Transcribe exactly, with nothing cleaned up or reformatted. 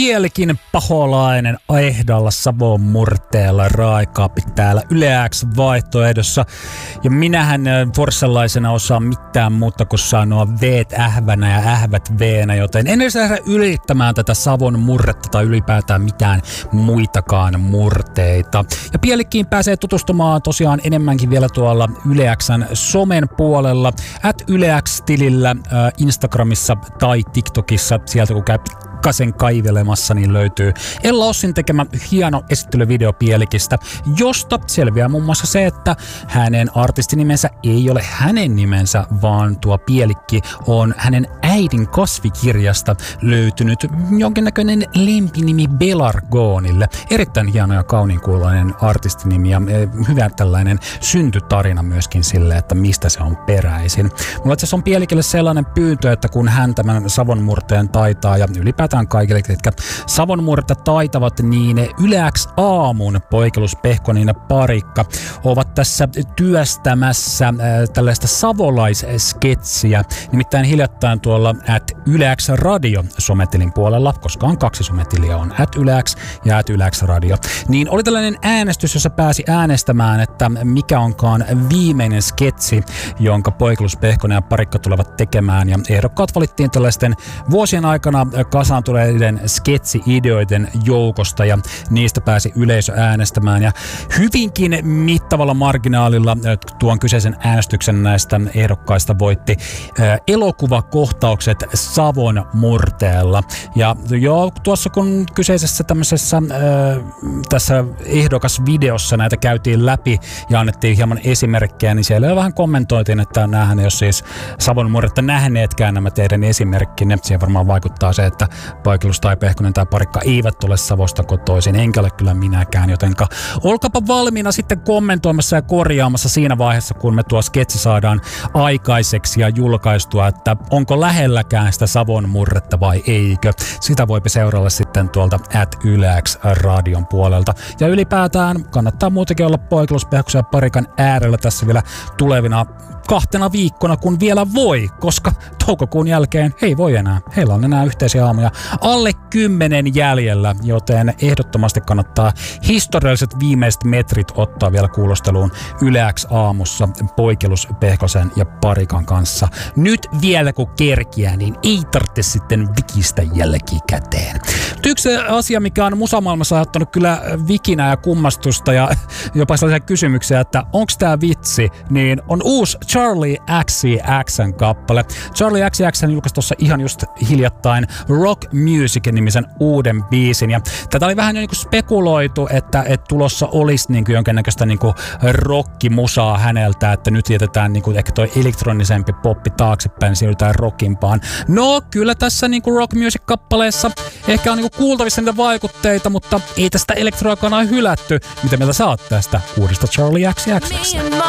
Pielikin paholainen ehdolla Savon murteella raikaappi täällä Yle X vaihtoehdossa. Ja minähän forssalaisena osaa mitään muuta kuin sanoa veet ähvänä ja ähvät veenä, joten en edes lähde ylittämään tätä Savon murretta tai ylipäätään mitään muitakaan murteita. Ja Pielikkiin pääsee tutustumaan tosiaan enemmänkin vielä tuolla Yle X:n somen puolella, at Yle X-tilillä äh, Instagramissa tai TikTokissa, sieltä kun käy pikkasen kaivelemassa, niin löytyy Ella Ossin tekemä hieno esittelyvideo Pielikistä, josta selviää muun muassa se, että hänen artistinimensä ei ole hänen nimensä, vaan tuo Pielikki on hänen äidin kasvikirjasta löytynyt jonkinnäköinen lempinimi Belargonille. Erittäin hieno ja kauniinkuuloinen artistinimi ja hyvä tällainen syntytarina myöskin sille, että mistä se on peräisin. Mulla itse asiassa on Pielikille sellainen pyyntö, että kun hän tämän Savon murteen taitaa ja ylipäätään kaikille, ketkä Savon murretta taitavat, niin Yle X aamun Poikelus, Pehkonen ja Parikka ovat tässä työstämässä äh, tällaista savolaissketsiä. Nimittäin hiljattain tuolla at Yle X Radio sometilin puolella, koska on kaksi sometiliä, on at Yle X ja at Yle X Radio, niin oli tällainen äänestys, jossa pääsi äänestämään, että mikä onkaan viimeinen sketsi, jonka Poikelus, Pehkonen ja Parikka tulevat tekemään. Ja ehdokkaat valittiin tällaisten vuosien aikana kasaantuneiden sketsi-ideoiden joukosta ja niistä pääsi yleisö äänestämään. Ja hyvinkin mittavalla marginaalilla tuon kyseisen äänestyksen näistä ehdokkaista voitti äh, elokuvakohtaukset Savon murteella. Ja joo, tuossa kun kyseisessä tämmöisessä äh, tässä ehdokasvideossa näitä käytiin läpi ja annettiin hieman esimerkkejä, niin siellä vähän kommentoitiin, että näähän ei ole siis Savon murretta nähneetkään nämä teidän esimerkkinne. Siihen varmaan vaikuttaa se, että Poikelus tai Pehkonen tai Parikka eivät ole Savosta kotoisin, enkä ole kyllä minäkään, jotenka olkapa valmiina sitten kommentoimassa ja korjaamassa siinä vaiheessa, kun me tuo sketsi saadaan aikaiseksi ja julkaistua, että onko lähelläkään sitä Savon murretta vai eikö. Sitä voipi seurailla sitten tuolta at Yle X radion puolelta. Ja ylipäätään kannattaa muutenkin olla Poikelus, Pehkosen ja Parikan äärellä tässä vielä tulevina kahtena viikkona, kun vielä voi, koska toukokuun jälkeen ei voi enää. Heillä on enää yhteisiä aamuja alle kymmenen jäljellä, joten ehdottomasti kannattaa historialliset viimeiset metrit ottaa vielä kuulosteluun Yle X aamussa Poikelus, Pehkosen ja Parikan kanssa. Nyt vielä kun kerkiää, niin ei tarvitse sitten vikistä jälkikäteen. Yksi asia, mikä on musamaailmassa aiheuttanut kyllä vikinää ja kummastusta ja jopa sellaisia kysymyksiä, että onko tää vitsi, niin on uusi Charlie X C X:n kappale. Charlie X C X julkaisi tuossa ihan just hiljattain Rock Music-nimisen uuden biisin. Ja tätä oli vähän jo niinku spekuloitu, että, että tulossa olisi niinku jonkinnäköistä niinku rockimusaa häneltä, että nyt jätetään niinku ehkä toi elektronisempi poppi taaksepäin, niin siirrytään rockimpaan. No, kyllä tässä niinku Rock Music-kappaleessa ehkä on niinku kuultavissa niitä vaikutteita, mutta ei tästä elektroakaan ole hylätty. Mitä mieltä sä oot tästä uudesta Charlie X C X:stä?